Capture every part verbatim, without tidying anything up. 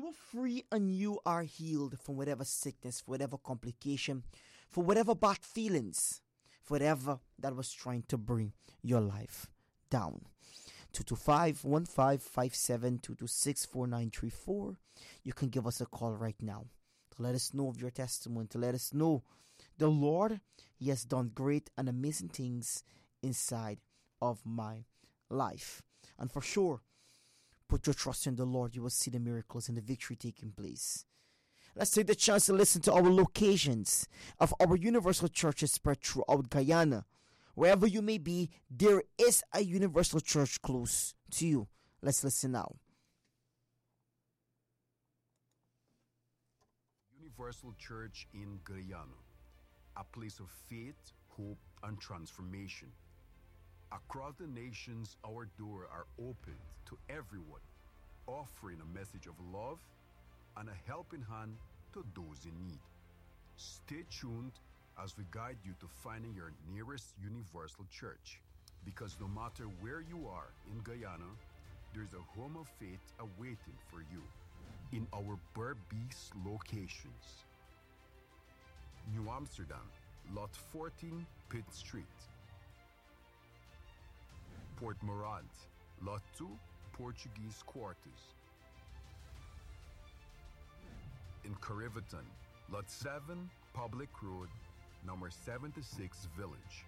you are free and you are healed from whatever sickness, for whatever complication, for whatever bad feelings, for whatever that was trying to bring your life down. two two five, one five five seven, two two six, four nine three four. You can give us a call right now to let us know of your testimony, to let us know the Lord, He has done great and amazing things inside of my life. And for sure, put your trust in the Lord. You will see the miracles and the victory taking place. Let's take the chance to listen to our locations of our universal churches spread throughout Guyana. Wherever you may be, there is a universal church close to you. Let's listen now. Universal Church in Guyana, a place of faith, hope, and transformation. Across the nations, our doors are open to everyone, offering a message of love and a helping hand to those in need. Stay tuned as we guide you to finding your nearest universal church, because no matter where you are in Guyana, there's a home of faith awaiting for you in our Berbice locations. New Amsterdam, Lot fourteen, Pitt Street. Port Morant, Lot two, Portuguese Quarters. In Cariveton, Lot seven, Public Road, number seventy-six, Village.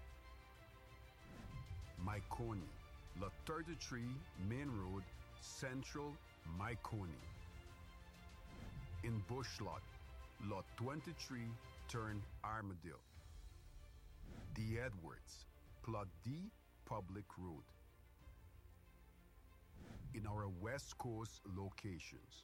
Myconi, Lot thirty-three, Main Road, Central, Myconi. In Bushlot, Lot twenty-three, Turn Armadale. The Edwards, Plot D, Public Road. In our West Coast locations,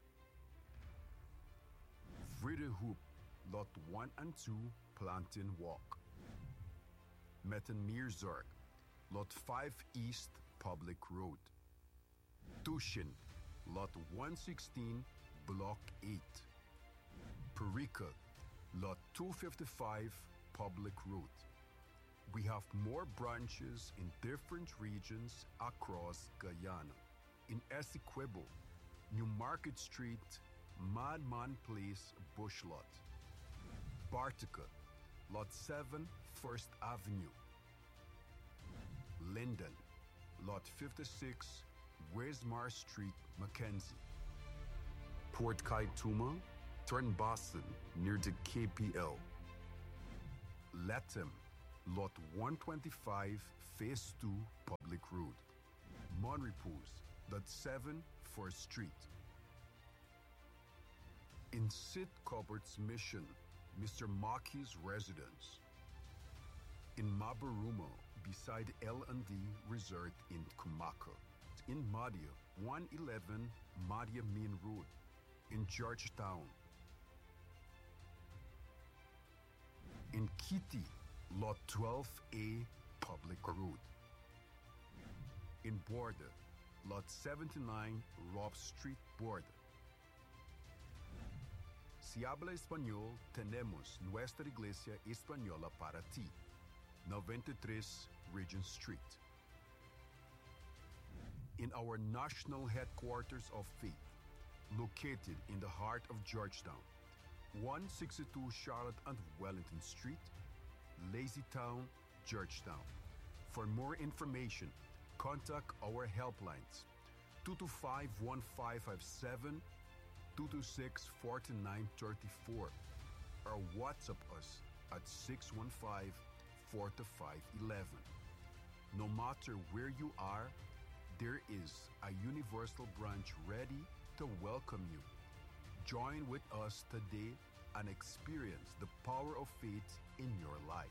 Vridehoop, Lot one and two, Plantain Walk. Mettenmeerzorg, Lot five East, Public Road. Tushin, Lot one sixteen, Block eight. Perica, Lot two fifty-five, Public Road. We have more branches in different regions across Guyana. In Essequibo, New Market Street, Madman Place, Bushlot. Bartica, Lot seven, First Avenue. Linden, Lot fifty-six, Wismar Street, Mackenzie. Port Kaituma, Turn Boston, near the K P L. Latham, Lot one twenty-five, Phase two, Public Road. Monrepose, Lot seven, First Street. In Sid Cupboard's Mission, Mister Maki's residence. In Mabarumo, beside L and D Resort in Kumaka. In Madia, one eleven Madia Main Road. In Georgetown. In Kitty, Lot twelve A, Public Road. In Border, Lot seventy-nine, Rob Street, Border. Si habla español, tenemos nuestra iglesia española para ti. noventa y tres Regent Street. In our national headquarters of faith, located in the heart of Georgetown, one sixty-two Charlotte and Wellington Street, Lazytown, Georgetown. For more information, contact our helplines two two five, one five five seven, two two six, four nine three four or WhatsApp us at six one five, four five one one. No matter where you are, there is a universal branch ready to welcome you. Join with us today and experience the power of faith in your life.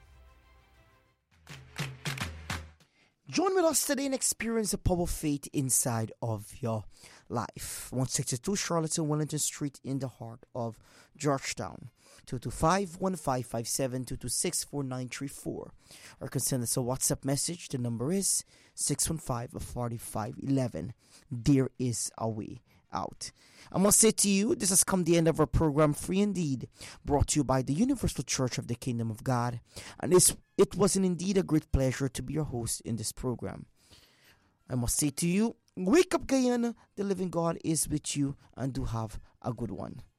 Join with us today and experience the power of faith inside of your life. one sixty-two Charlotte and Wellington Street in the heart of Georgetown. two two five, one five five seven, two two six, four nine three four. Or can send us a WhatsApp message. The number is six one five, four five one one. There is a way out. I must say to you, this has come the end of our program, Free Indeed, brought to you by the Universal Church of the Kingdom of God. And it's, it was an indeed a great pleasure to be your host in this program. I must say to you, Wake up, Guyana. The living God is with you, and do have a good one.